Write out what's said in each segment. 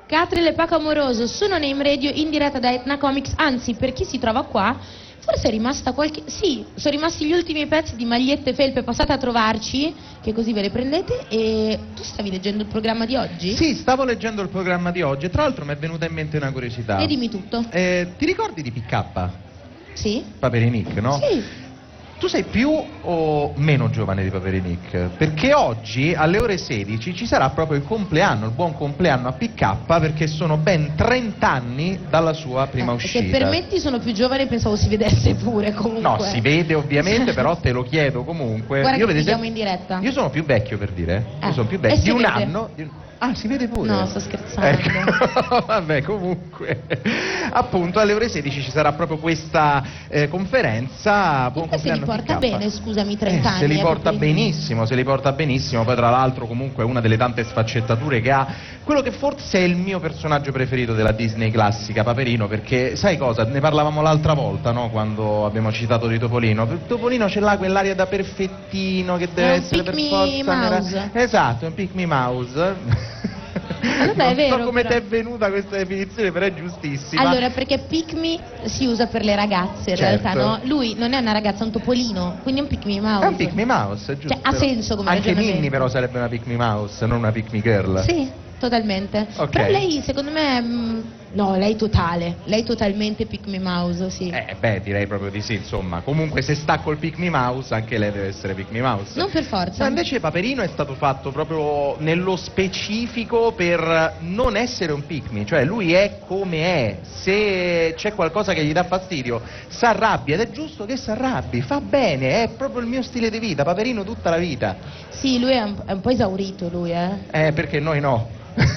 Catriel e Paco Amoroso sono Name Radio in diretta da Etna Comics, anzi per chi si trova qua forse è rimasta qualche... Sì, sono rimasti gli ultimi pezzi di magliette felpe, passate a trovarci, che così ve le prendete. E tu stavi leggendo il programma di oggi? Sì, stavo leggendo il programma di oggi e tra l'altro mi è venuta in mente una curiosità. E dimmi tutto. Ti ricordi di PK? Sì. Paperinic, no? Sì. Tu sei più o meno giovane di Paperinic? Perché oggi alle ore 16 ci sarà proprio il compleanno, il buon compleanno a PK, perché sono ben 30 anni dalla sua prima uscita. Se permetti sono più giovane, pensavo si vedesse pure comunque. No, si vede ovviamente, però te lo chiedo comunque. Guarda, io che siamo in diretta. Io sono più vecchio, per dire. Io sono più vecchio di un anno. Ah, si vede pure? No, sto scherzando. Ecco. Vabbè, comunque, appunto alle ore 16 ci sarà proprio questa conferenza. Buon se li porta PK. bene, scusami, 30 anni. Se li porta proprio... benissimo, se li porta benissimo. Poi tra l'altro comunque è una delle tante sfaccettature che ha quello che forse è il mio personaggio preferito della Disney classica, Paperino, perché sai cosa? Ne parlavamo l'altra volta, no? Quando abbiamo citato di Topolino. Topolino ce l'ha quell'aria da perfettino che deve essere per forza. Esatto, è un pick me mouse. Vabbè, è vero, non so come però. ti è venuta questa definizione, però è giustissima. Allora, perché pick me si usa per le ragazze in realtà, no? Lui non è una ragazza, è un topolino, quindi è un pick me mouse. È un pick me mouse, è giusto. Cioè, ha senso come anche ragionamento. Minnie però sarebbe una pick me mouse, non una pick me girl. Sì, totalmente. Ok. Però lei, secondo me, no, lei totale. Lei totalmente pick me mouse, sì. Beh, direi proprio di sì, insomma. Comunque se sta col pick me mouse, anche lei deve essere pick me mouse. Non per forza. Ma invece Paperino è stato fatto proprio nello specifico per non essere un pick me, cioè lui è come è. Se c'è qualcosa che gli dà fastidio, s'arrabbia, ed è giusto che s'arrabbi, fa bene, è proprio il mio stile di vita, Paperino tutta la vita. Sì, lui è un po' esaurito, lui, Perché noi no.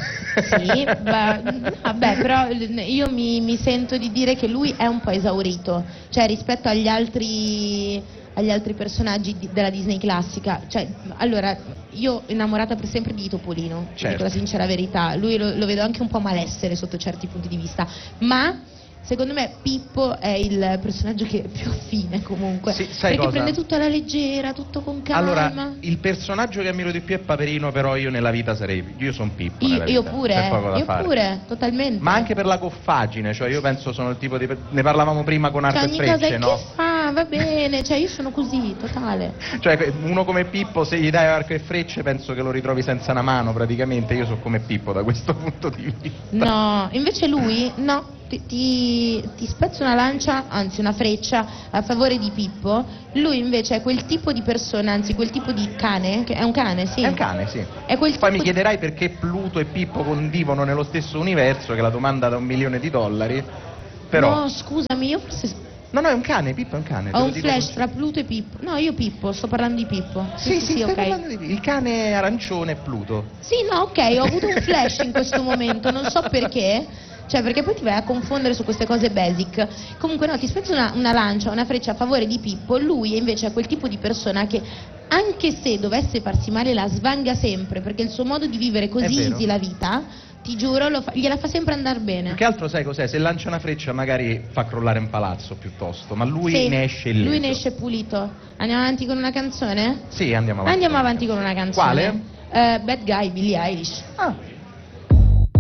Sì, vabbè, però io mi sento di dire che lui è un po' esaurito, cioè rispetto agli altri personaggi della Disney classica. Cioè, allora, io innamorata per sempre di Topolino, certo. Dico la sincera verità, lui lo vedo anche un po' malessere sotto certi punti di vista, ma secondo me Pippo è il personaggio che è più affine comunque, sì, sai perché cosa? prende tutto alla leggera, tutto con calma. Allora, il personaggio che ammiro di più è Paperino, però io nella vita sarei... Io sono Pippo nella vita. Io pure, c'è poco da fare. pure, totalmente. Ma anche per la goffaggine, cioè io penso sono il tipo di... Ne parlavamo prima con Arco cioè, e ogni cosa Frecce, no? che fa, va bene, cioè io sono così, totale. Cioè uno come Pippo, se gli dai Arco e Frecce penso che lo ritrovi senza una mano praticamente. Io sono come Pippo da questo punto di vista. No, invece lui, no, ti spezza una lancia, anzi una freccia a favore di Pippo. Lui invece è quel tipo di persona, anzi quel tipo di cane, che è un cane, sì. È un cane, sì. È quel Poi tipo mi chiederai perché Pluto e Pippo convivono nello stesso universo, che è la domanda da $1 milione, però... No, scusami, io forse... No, è un cane, Pippo è un cane. Ho un flash tra Pluto e Pippo. No, io Pippo, sto parlando di Pippo. Sì, stai ok. parlando di Il cane arancione è Pluto. Sì, no, ok, ho avuto un flash in questo momento, non so perché. Cioè, perché poi ti vai a confondere su queste cose basic. Comunque no, ti spezza una lancia, una freccia a favore di Pippo. Lui invece è quel tipo di persona che, anche se dovesse farsi male, la svanga sempre, perché il suo modo di vivere così easy la vita, ti giuro, gliela fa sempre andare bene. Più che altro sai cos'è? Se lancia una freccia magari fa crollare un palazzo piuttosto, ma lui sì, ne esce illeso. Lui ne esce pulito. Andiamo avanti con una canzone? Sì, andiamo avanti. Andiamo avanti con una canzone. Quale? Bad Guy, Billie Eilish. Ah,